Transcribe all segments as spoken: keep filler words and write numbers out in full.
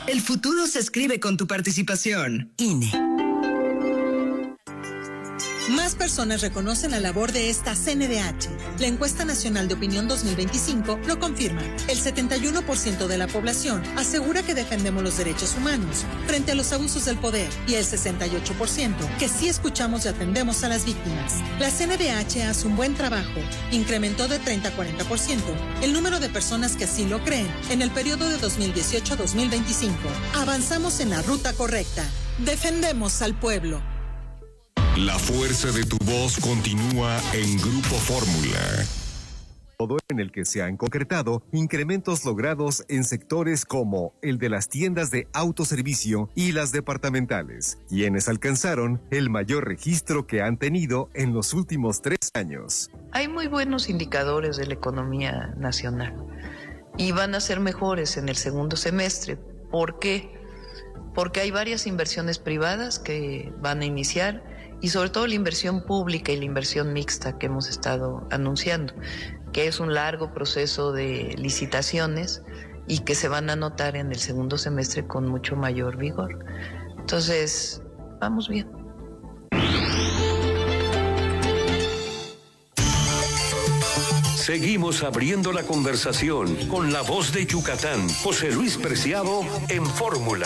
El futuro se escribe con tu participación. I N E. Más personas reconocen la labor de esta C N D H. La encuesta nacional de opinión dos mil veinticinco lo confirma. El setenta y uno por ciento de la población asegura que defendemos los derechos humanos frente a los abusos del poder y el sesenta y ocho por ciento que sí escuchamos y atendemos a las víctimas. La C N D H hace un buen trabajo. Incrementó de treinta a cuarenta por ciento el número de personas que así lo creen en el periodo de dos mil dieciocho a dos mil veinticinco. Avanzamos en la ruta correcta. Defendemos al pueblo. La fuerza de tu voz continúa en Grupo Fórmula. Todo en el que se han concretado incrementos logrados en sectores como el de las tiendas de autoservicio y las departamentales, quienes alcanzaron el mayor registro que han tenido en los últimos tres años. Hay muy buenos indicadores de la economía nacional y van a ser mejores en el segundo semestre. ¿Por qué? Porque hay varias inversiones privadas que van a iniciar y sobre todo la inversión pública y la inversión mixta que hemos estado anunciando, que es un largo proceso de licitaciones y que se van a notar en el segundo semestre con mucho mayor vigor. Entonces, vamos bien. Seguimos abriendo la conversación con la voz de Yucatán, José Luis Preciado en Fórmula.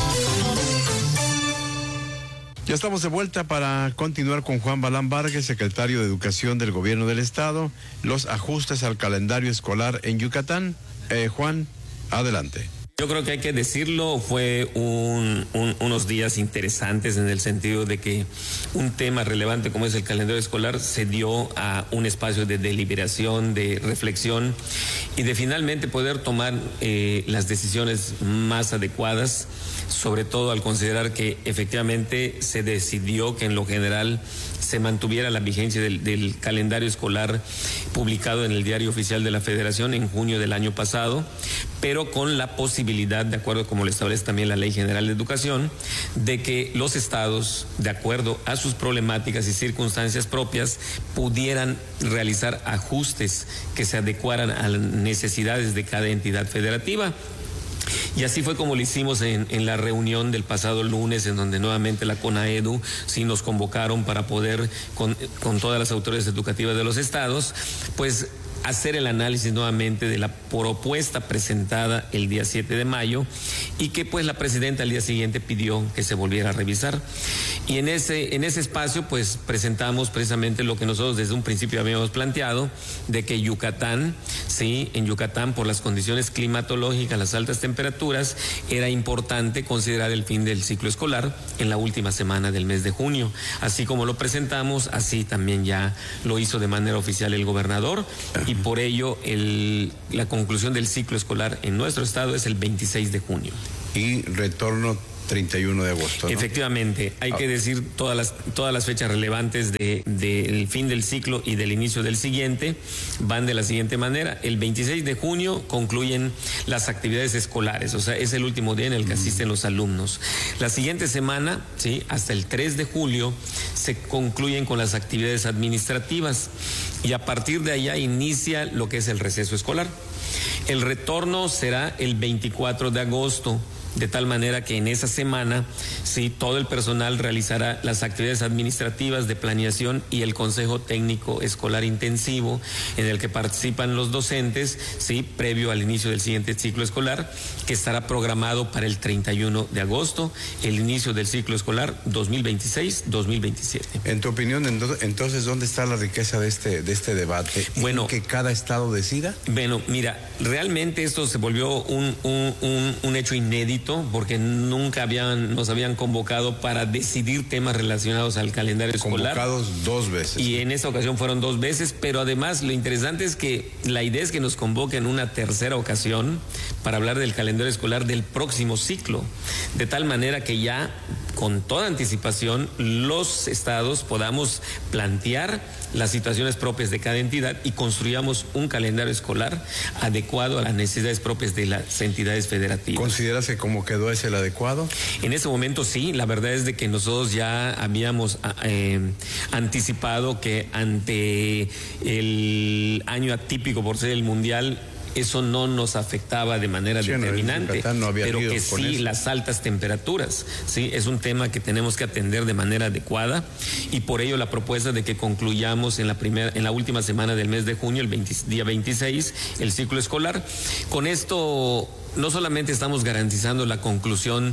Ya estamos de vuelta para continuar con Juan Balán Vargas, secretario de Educación del Gobierno del Estado, los ajustes al calendario escolar en Yucatán. Eh, Juan, adelante. Yo creo que hay que decirlo, fue un, un, unos días interesantes en el sentido de que un tema relevante como es el calendario escolar se dio a un espacio de deliberación, de reflexión y de finalmente poder tomar eh, las decisiones más adecuadas, sobre todo al considerar que efectivamente se decidió que en lo general se mantuviera la vigencia del, del calendario escolar publicado en el Diario Oficial de la Federación en junio del año pasado, pero con la posibilidad, de acuerdo como lo establece también la Ley General de Educación, de que los estados, de acuerdo a sus problemáticas y circunstancias propias, pudieran realizar ajustes que se adecuaran a las necesidades de cada entidad federativa. Y así fue como lo hicimos en, en la reunión del pasado lunes, en donde nuevamente la CONAEDU sí nos convocaron para poder, con, con todas las autoridades educativas de los estados, pues hacer el análisis nuevamente de la propuesta presentada el día siete de mayo y que pues la presidenta al día siguiente pidió que se volviera a revisar. Y en ese, en ese espacio pues presentamos precisamente lo que nosotros desde un principio habíamos planteado, de que Yucatán, sí, en Yucatán por las condiciones climatológicas, las altas temperaturas, era importante considerar el fin del ciclo escolar en la última semana del mes de junio. Así como lo presentamos, así también ya lo hizo de manera oficial el gobernador. Y por ello el, la conclusión del ciclo escolar en nuestro estado es el veintiséis de junio. Y retorno treinta y uno de agosto, ¿no? Efectivamente, hay ah. que decir todas las todas las fechas relevantes de del fin del ciclo y del inicio del siguiente van de la siguiente manera. El veintiséis de junio concluyen las actividades escolares, o sea, es el último día en el que asisten los alumnos. La siguiente semana, sí, hasta el tres de julio se concluyen con las actividades administrativas y a partir de allá inicia lo que es el receso escolar. El retorno será el veinticuatro de agosto. De tal manera que en esa semana, sí, todo el personal realizará las actividades administrativas de planeación y el Consejo Técnico Escolar Intensivo, en el que participan los docentes, sí, previo al inicio del siguiente ciclo escolar, que estará programado para el treinta y uno de agosto, el inicio del ciclo escolar dos mil veintiséis dos mil veintisiete. En tu opinión, entonces, ¿dónde está la riqueza de este, de este debate? Bueno, ¿que cada estado decida? Bueno, mira, realmente esto se volvió un, un, un, un hecho inédito, porque nunca habían, nos habían convocado para decidir temas relacionados al calendario escolar. Convocados dos veces. Y en esta ocasión fueron dos veces, pero además lo interesante es que la idea es que nos convoquen una tercera ocasión para hablar del calendario escolar del próximo ciclo, de tal manera que ya con toda anticipación los estados podamos plantear las situaciones propias de cada entidad y construyamos un calendario escolar adecuado a las necesidades propias de las entidades federativas. ¿Consideras que como quedó es el adecuado? En ese momento sí, la verdad es de que nosotros ya habíamos eh, anticipado que ante el año atípico por ser el mundial, eso no nos afectaba de manera sí, determinante, no, no pero que sí eso. Las altas temperaturas, sí, es un tema que tenemos que atender de manera adecuada y por ello la propuesta de que concluyamos en la primera, en la última semana del mes de junio, el veinte, día veintiséis, el ciclo escolar. Con esto no solamente estamos garantizando la conclusión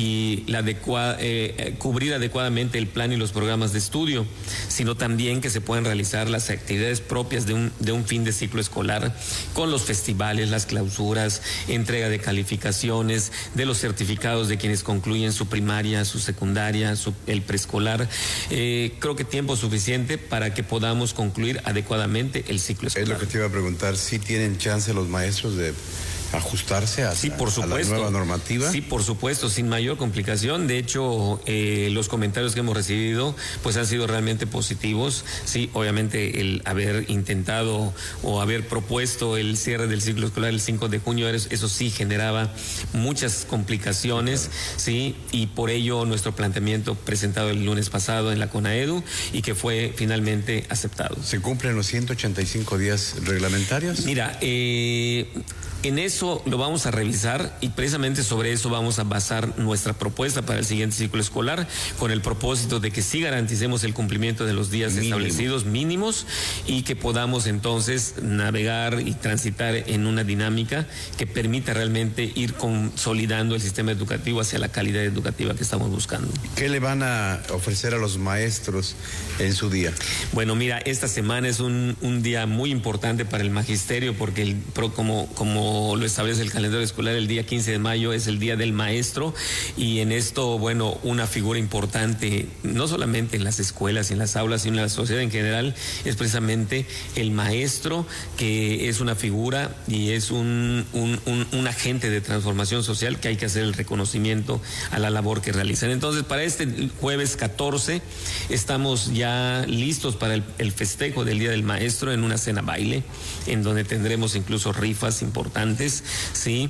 y la adecua, eh, cubrir adecuadamente el plan y los programas de estudio, sino también que se puedan realizar las actividades propias de un, de un fin de ciclo escolar con los festivales, las clausuras, entrega de calificaciones, de los certificados de quienes concluyen su primaria, su secundaria, su, el preescolar. Eh, creo que tiempo suficiente para que podamos concluir adecuadamente el ciclo escolar. Es lo que te iba a preguntar, ¿sí tienen chance los maestros de ajustarse a, sí, por supuesto, a la nueva normativa? Sí, por supuesto, sin mayor complicación. De hecho, eh, los comentarios que hemos recibido pues han sido realmente positivos. Sí, obviamente el haber intentado o haber propuesto el cierre del ciclo escolar el cinco de junio, eso sí generaba muchas complicaciones, sí, y por ello nuestro planteamiento presentado el lunes pasado en la CONAEDU y que fue finalmente aceptado. ¿Se cumplen los ciento ochenta y cinco días reglamentarios? Mira, eh... en eso lo vamos a revisar y precisamente sobre eso vamos a basar nuestra propuesta para el siguiente ciclo escolar con el propósito de que sí garanticemos el cumplimiento de los días Mínimo. establecidos mínimos y que podamos entonces navegar y transitar en una dinámica que permita realmente ir consolidando el sistema educativo hacia la calidad educativa que estamos buscando. ¿Qué le van a ofrecer a los maestros en su día? Bueno, mira, esta semana es un, un día muy importante para el magisterio porque el, como, como lo establece el calendario escolar, el día quince de mayo es el Día del Maestro y en esto, bueno, una figura importante, no solamente en las escuelas y en las aulas, sino en la sociedad en general, es precisamente el maestro, que es una figura y es un, un, un, un agente de transformación social que hay que hacer el reconocimiento a la labor que realizan. Entonces, para este jueves catorce estamos ya listos para el, el festejo del Día del Maestro en una cena baile, en donde tendremos incluso rifas importantes. Sí,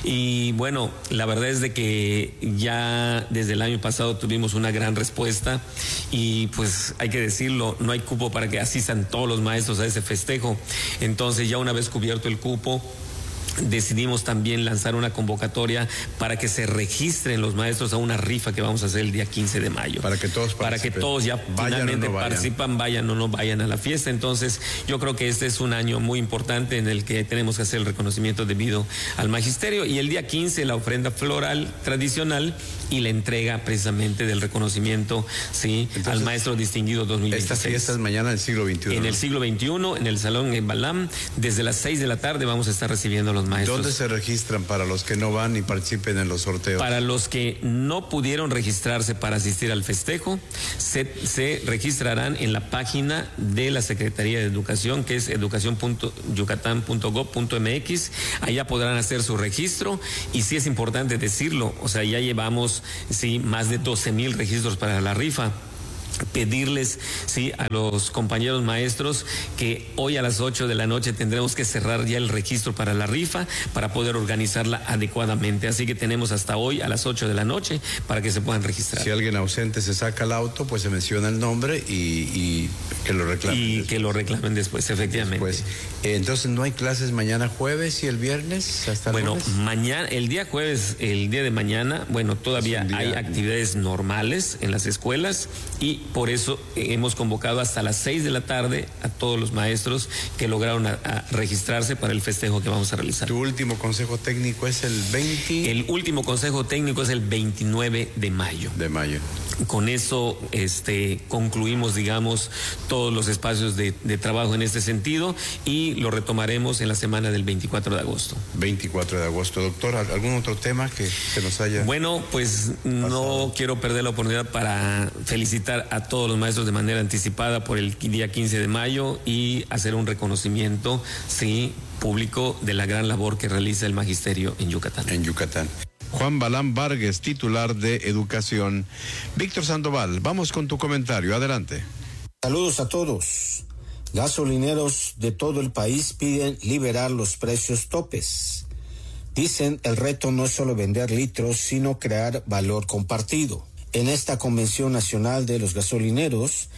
y bueno, la verdad es de que ya desde el año pasado tuvimos una gran respuesta y pues hay que decirlo, no hay cupo para que asistan todos los maestros a ese festejo. Entonces ya una vez cubierto el cupo, decidimos también lanzar una convocatoria para que se registren los maestros a una rifa que vamos a hacer el día quince de mayo. Para que todos Para que todos ya finalmente no participan, vayan o no vayan a la fiesta. Entonces, yo creo que este es un año muy importante en el que tenemos que hacer el reconocimiento debido al magisterio. Y el día quince, la ofrenda floral tradicional y la entrega precisamente del reconocimiento, sí, Entonces, al maestro distinguido dos mil veintiséis. Esta fiesta es mañana del siglo veintiuno. En el siglo veintiuno, en el Salón en Balam, desde las seis de la tarde vamos a estar recibiendo a los maestros. ¿Dónde se registran para los que no van y participen en los sorteos? Para los que no pudieron registrarse para asistir al festejo, se, se registrarán en la página de la Secretaría de Educación, que es educación punto yucatán punto gob punto mx. Allá podrán hacer su registro y sí es importante decirlo, o sea, ya llevamos sí más de doce mil registros para la rifa. Pedirles sí a los compañeros maestros que hoy a las ocho de la noche tendremos que cerrar ya el registro para la rifa para poder organizarla adecuadamente, así que tenemos hasta hoy a las ocho de la noche para que se puedan registrar. Si alguien ausente se saca el auto, pues se menciona el nombre y, y que lo reclamen y después. que lo reclamen después, efectivamente. Después. Entonces no hay clases mañana jueves y el viernes hasta bueno lunes? mañana el día jueves, el día de mañana, bueno, todavía día... hay actividades normales en las escuelas y por eso hemos convocado hasta las seis de la tarde a todos los maestros que lograron a, a registrarse para el festejo que vamos a realizar. ¿Tu último consejo técnico es el veinte? El último consejo técnico es el veintinueve de mayo. De mayo. Con eso este, concluimos, digamos, todos los espacios de, de trabajo en este sentido y lo retomaremos en la semana del veinticuatro de agosto. veinticuatro de agosto. Doctor, ¿algún otro tema que se nos haya Bueno, pues pasado? No quiero perder la oportunidad para felicitar a todos los maestros de manera anticipada por el día quince de mayo y hacer un reconocimiento, sí, público de la gran labor que realiza el magisterio en Yucatán. En Yucatán. Juan Balán Vargas, titular de Educación. Víctor Sandoval, vamos con tu comentario. Adelante. Saludos a todos. Gasolineros de todo el país piden liberar los precios topes. Dicen el reto no es solo vender litros, sino crear valor compartido. En esta Convención Nacional de los Gasolineros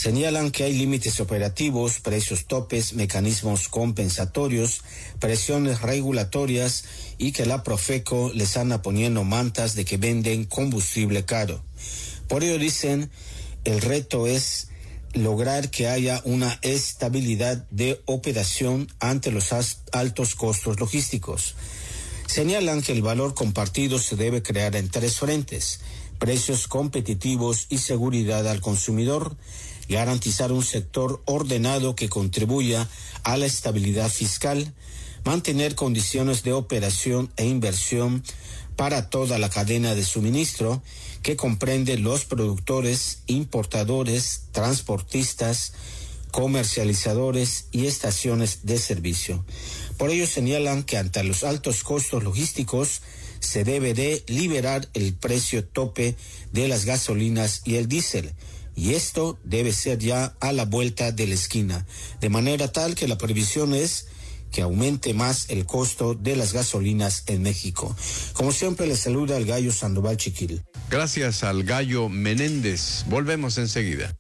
Señalan que hay límites operativos, precios topes, mecanismos compensatorios, presiones regulatorias y que la Profeco les anda poniendo mantas de que venden combustible caro. Por ello dicen, el reto es lograr que haya una estabilidad de operación ante los altos costos logísticos. Señalan que el valor compartido se debe crear en tres frentes: precios competitivos y seguridad al consumidor, garantizar un sector ordenado que contribuya a la estabilidad fiscal, mantener condiciones de operación e inversión para toda la cadena de suministro, que comprende los productores, importadores, transportistas, comercializadores y estaciones de servicio. Por ello señalan que ante los altos costos logísticos se debe de liberar el precio tope de las gasolinas y el diésel, y esto debe ser ya a la vuelta de la esquina, de manera tal que la previsión es que aumente más el costo de las gasolinas en México. Como siempre, les saluda el Gallo Sandoval Chiquil. Gracias al Gallo Menéndez. Volvemos enseguida.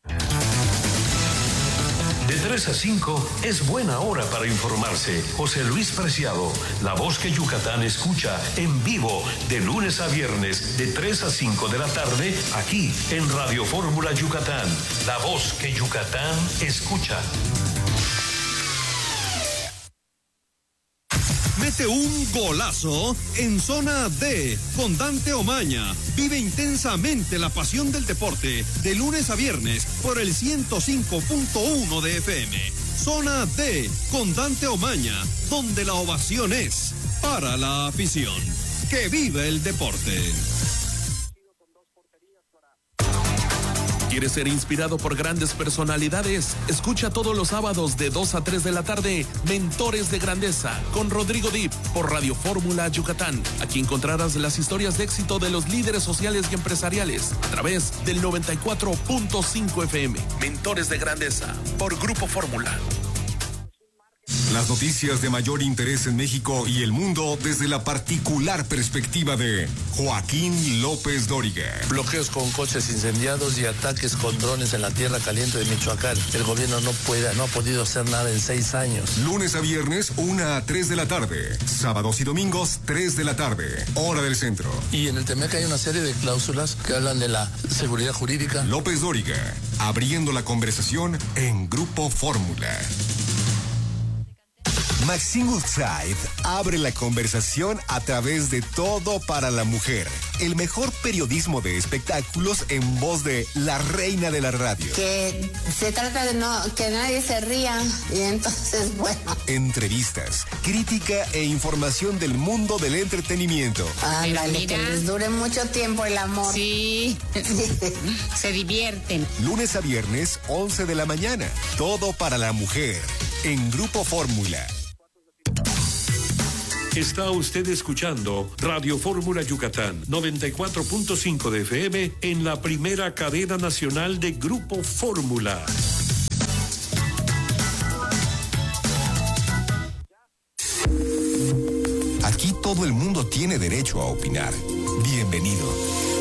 De tres a cinco es buena hora para informarse. José Luis Preciado, la voz que Yucatán escucha en vivo de lunes a viernes de tres a cinco de la tarde aquí en Radio Fórmula Yucatán. La voz que Yucatán escucha. Mete un golazo en Zona D con Dante Omaña. Vive intensamente la pasión del deporte de lunes a viernes por el ciento cinco punto uno de F M. Zona D con Dante Omaña, donde la ovación es para la afición. ¡Que vive el deporte! ¿Quieres ser inspirado por grandes personalidades? Escucha todos los sábados de dos a tres de la tarde Mentores de Grandeza con Rodrigo Dip por Radio Fórmula Yucatán. Aquí encontrarás las historias de éxito de los líderes sociales y empresariales a través del noventa y cuatro punto cinco F M. Mentores de Grandeza por Grupo Fórmula. Las noticias de mayor interés en México y el mundo desde la particular perspectiva de Joaquín López Dóriga. Bloqueos con coches incendiados y ataques con drones en la tierra caliente de Michoacán. El gobierno no puede, no ha podido hacer nada en seis años. Lunes a viernes, una a tres de la tarde. Sábados y domingos, tres de la tarde. Hora del centro. Y en el Temec hay una serie de cláusulas que hablan de la seguridad jurídica. López Dóriga, abriendo la conversación en Grupo Fórmula. Maxine Woodside abre la conversación a través de Todo para la Mujer, el mejor periodismo de espectáculos en voz de la reina de la radio. Que se trata de no que nadie se ría y entonces, bueno. Entrevistas, crítica e información del mundo del entretenimiento. Ándale, que les dure mucho tiempo el amor. Sí, se divierten. Lunes a viernes, once de la mañana. Todo para la Mujer, en Grupo Fórmula. Está usted escuchando Radio Fórmula Yucatán, noventa y cuatro punto cinco de F M en la primera cadena nacional de Grupo Fórmula. Aquí todo el mundo tiene derecho a opinar. Bienvenido.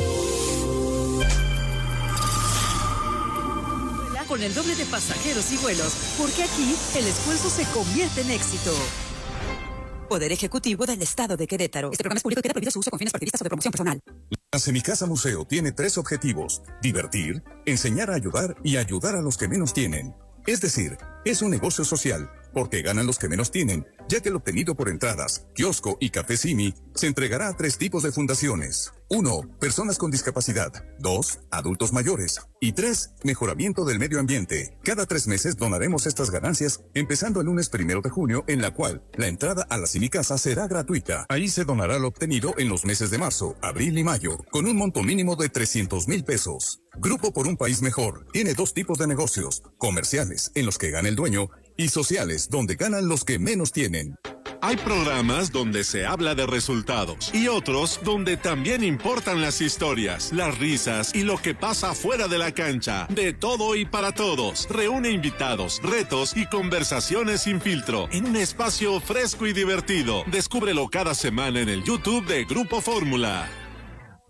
Con el doble de pasajeros y vuelos, porque aquí el esfuerzo se convierte en éxito. Poder Ejecutivo del Estado de Querétaro. Este programa es público y queda prohibido su uso con fines partidistas o de promoción personal. La Semicasa Museo tiene tres objetivos: divertir, enseñar a ayudar y ayudar a los que menos tienen. Es decir, es un negocio social, porque ganan los que menos tienen, ya que el obtenido por entradas, kiosco y café Simi se entregará a tres tipos de fundaciones. Uno, personas con discapacidad. Dos, adultos mayores. Y tres, mejoramiento del medio ambiente. Cada tres meses donaremos estas ganancias, empezando el lunes primero de junio, en la cual la entrada a la Semicasa será gratuita. Ahí se donará lo obtenido en los meses de marzo, abril y mayo, con un monto mínimo de trescientos mil pesos. Grupo por un País Mejor tiene dos tipos de negocios: comerciales, en los que gana el dueño, y sociales, donde ganan los que menos tienen. Hay programas donde se habla de resultados y otros donde también importan las historias, las risas y lo que pasa fuera de la cancha. De todo y para todos. Reúne invitados, retos y conversaciones sin filtro en un espacio fresco y divertido. Descúbrelo cada semana en el YouTube de Grupo Fórmula.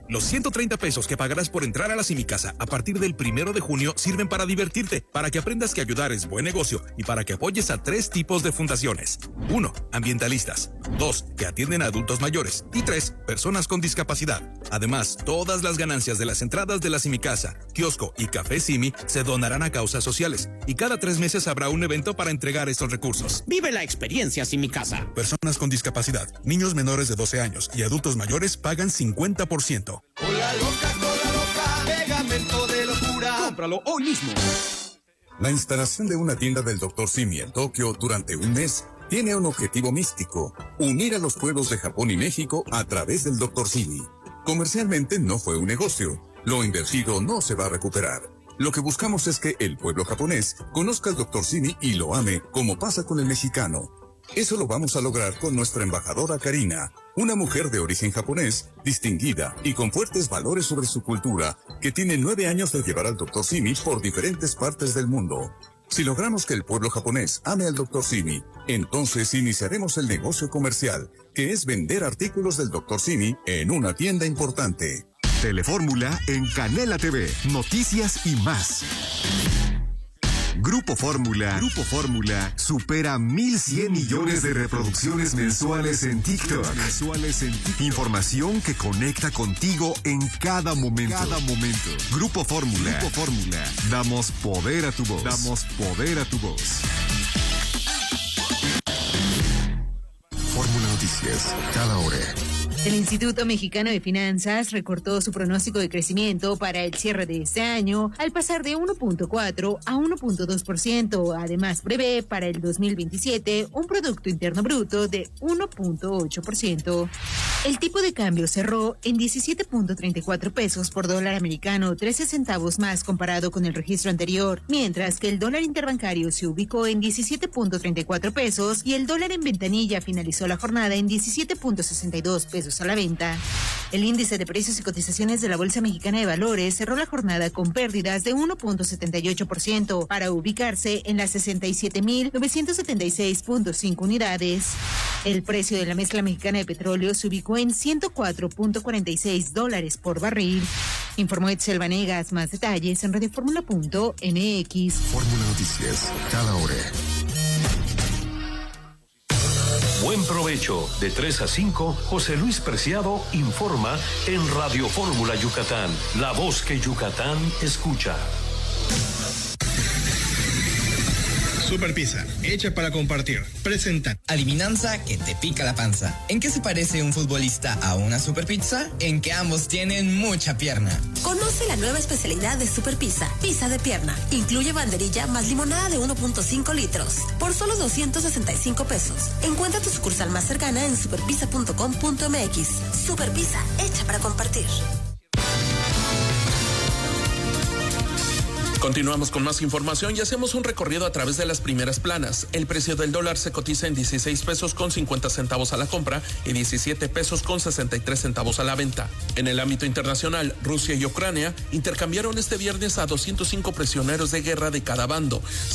Los ciento treinta pesos que pagarás por entrar a la Simicasa a partir del primero de junio sirven para divertirte, para que aprendas que ayudar es buen negocio y para que apoyes a tres tipos de fundaciones. Uno, ambientalistas. Dos, que atienden a adultos mayores. Y tres, personas con discapacidad. Además, todas las ganancias de las entradas de la Simicasa, kiosco y Café Simi se donarán a causas sociales. Y cada tres meses habrá un evento para entregar estos recursos. Vive la experiencia Simicasa. Personas con discapacidad, niños menores de doce años y adultos mayores pagan cincuenta por ciento. Cola loca, cola loca, pegamento de locura. Cómpralo hoy mismo. La instalación de una tienda del doctor Simi en Tokio durante un mes tiene un objetivo místico: unir a los pueblos de Japón y México a través del doctor Simi. Comercialmente no fue un negocio. Lo invertido no se va a recuperar. Lo que buscamos es que el pueblo japonés conozca al doctor Simi y lo ame, como pasa con el mexicano. Eso lo vamos a lograr con nuestra embajadora Karina, una mujer de origen japonés, distinguida y con fuertes valores sobre su cultura, que tiene nueve años de llevar al doctor Simi por diferentes partes del mundo. Si logramos que el pueblo japonés ame al doctor Simi, entonces iniciaremos el negocio comercial, que es vender artículos del doctor Simi en una tienda importante. Telefórmula en Canela T V, noticias y más. Grupo Fórmula, Grupo Fórmula supera mil cien millones de reproducciones mensuales en TikTok. Mensuales en TikTok. Información que conecta contigo en cada momento. Cada momento. Grupo Fórmula. Grupo Fórmula. Damos poder a tu voz. Damos poder a tu voz. Fórmula Noticias, cada hora. El Instituto Mexicano de Finanzas recortó su pronóstico de crecimiento para el cierre de este año al pasar de uno punto cuatro a uno punto dos por ciento. Además, prevé para el dos mil veintisiete un Producto Interno Bruto de uno punto ocho por ciento. El tipo de cambio cerró en diecisiete punto treinta y cuatro pesos por dólar americano, trece centavos más comparado con el registro anterior, mientras que el dólar interbancario se ubicó en diecisiete punto treinta y cuatro pesos y el dólar en ventanilla finalizó la jornada en diecisiete punto sesenta y dos pesos a la venta. El índice de precios y cotizaciones de la Bolsa Mexicana de Valores cerró la jornada con pérdidas de uno punto setenta y ocho por ciento para ubicarse en las sesenta y siete mil novecientos setenta y seis punto cinco unidades. El precio de la mezcla mexicana de petróleo se ubicó en ciento cuatro punto cuarenta y seis dólares por barril. Informó Etzel Vanegas. Más detalles en radioformula punto m x. Fórmula Noticias, cada hora. Buen provecho. De tres a cinco, José Luis Preciado informa en Radio Fórmula Yucatán, la voz que Yucatán escucha. Super Pizza, hecha para compartir. Presenta. Adivinanza que te pica la panza. ¿En qué se parece un futbolista a una Super Pizza? En que ambos tienen mucha pierna. Conoce la nueva especialidad de Super Pizza, pizza de pierna. Incluye banderilla más limonada de uno punto cinco litros. Por solo doscientos sesenta y cinco pesos. Encuentra tu sucursal más cercana en superpizza punto com punto m x. Super Pizza, hecha para compartir. Continuamos con más información y hacemos un recorrido a través de las primeras planas. El precio del dólar se cotiza en dieciséis pesos con cincuenta centavos a la compra y diecisiete pesos con sesenta y tres centavos a la venta. En el ámbito internacional, Rusia y Ucrania intercambiaron este viernes a doscientos cinco prisioneros de guerra de cada bando.